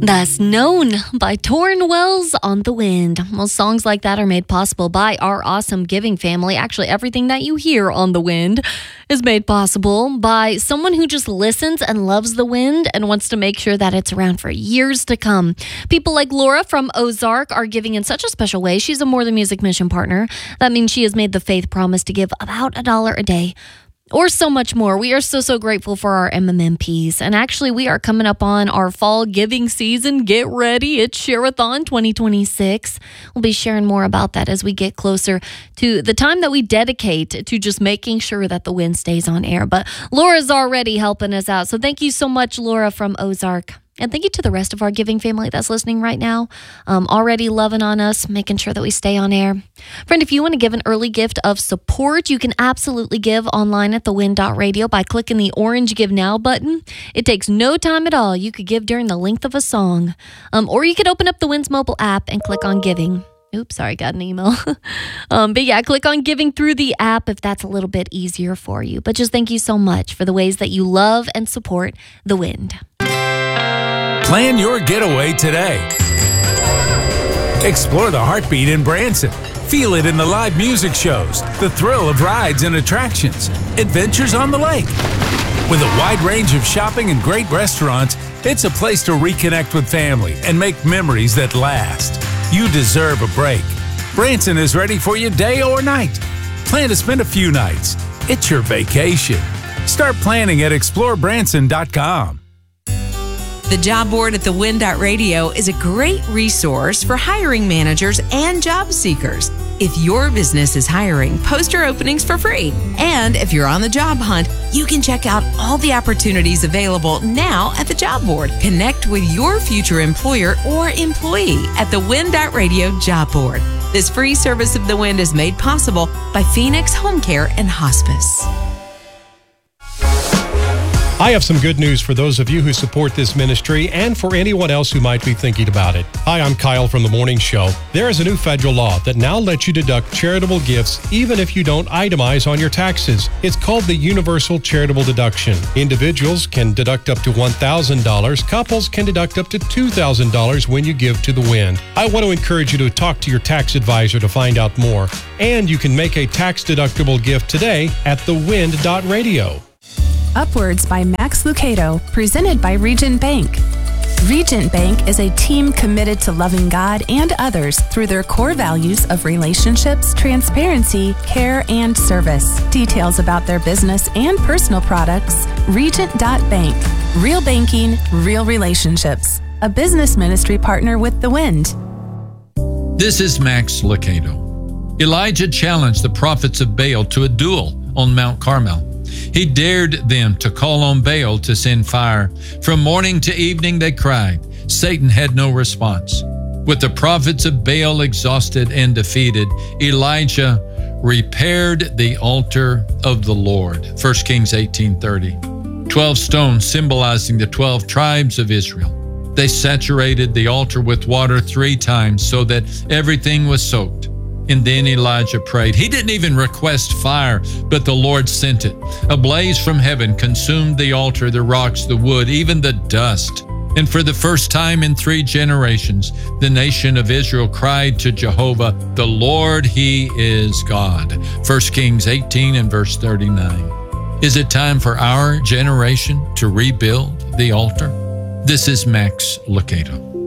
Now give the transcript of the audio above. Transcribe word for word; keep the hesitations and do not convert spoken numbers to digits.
That's Known by Torrin Wells on The Wind. Well, songs like that are made possible by our awesome giving family. Actually, everything that you hear on The Wind is made possible by someone who just listens and loves The Wind and wants to make sure that it's around for years to come. People like Laura from Ozark are giving in such a special way. She's a More Than Music mission partner. That means she has made the faith promise to give about a dollar a day, or so much more. We are so, so grateful for our M M M Ps. And actually, we are coming up on our fall giving season. Get ready. It's Share-a-thon twenty twenty-six. We'll be sharing more about that as we get closer to the time that we dedicate to just making sure that The Wind stays on air. But Laura's already helping us out. So thank you so much, Laura from Ozark. And thank you to the rest of our giving family that's listening right now, um, already loving on us, making sure that we stay on air. Friend, if you want to give an early gift of support, you can absolutely give online at the wind dot radio by clicking the orange Give Now button. It takes no time at all. You could give during the length of a song. Um, or you could open up the Wind's mobile app and click on Giving. Oops, sorry, got an email. um, but yeah, click on Giving through the app if that's a little bit easier for you. But just thank you so much for the ways that you love and support The Wind. Plan your getaway today. Explore the heartbeat in Branson. Feel it in the live music shows, the thrill of rides and attractions, adventures on the lake. With a wide range of shopping and great restaurants, it's a place to reconnect with family and make memories that last. You deserve a break. Branson is ready for you day or night. Plan to spend a few nights. It's your vacation. Start planning at explore branson dot com. The job board at the wind dot radio is a great resource for hiring managers and job seekers. If your business is hiring, post your openings for free. And if you're on the job hunt, you can check out all the opportunities available now at the job board. Connect with your future employer or employee at the wind dot radio job board. This free service of The Wind is made possible by Phoenix Home Care and Hospice. I have some good news for those of you who support this ministry and for anyone else who might be thinking about it. Hi, I'm Kyle from The Morning Show. There is a new federal law that now lets you deduct charitable gifts even if you don't itemize on your taxes. It's called the Universal Charitable Deduction. Individuals can deduct up to one thousand dollars. Couples can deduct up to two thousand dollars when you give to The Wind. I want to encourage you to talk to your tax advisor to find out more. And you can make a tax-deductible gift today at the wind dot radio. Upwards by Max Lucado, presented by Regent Bank. Regent Bank is a team committed to loving God and others through their core values of relationships, transparency, care, and service. Details about their business and personal products, regent dot bank. Real banking, real relationships. A business ministry partner with The Wind. This is Max Lucado. Elijah challenged the prophets of Baal to a duel on Mount Carmel. He dared them to call on Baal to send fire. From morning to evening they cried. Satan had no response. With the prophets of Baal exhausted and defeated, Elijah repaired the altar of the Lord. First Kings eighteen thirty. Twelve stones symbolizing the twelve tribes of Israel. They saturated the altar with water three times so that everything was soaked. And then Elijah prayed. He didn't even request fire, but the Lord sent it. A blaze from heaven consumed the altar, the rocks, the wood, even the dust. And for the first time in three generations, the nation of Israel cried to Jehovah, "The Lord, He is God." First Kings eighteen and verse thirty-nine. Is it time for our generation to rebuild the altar? This is Max Lucado.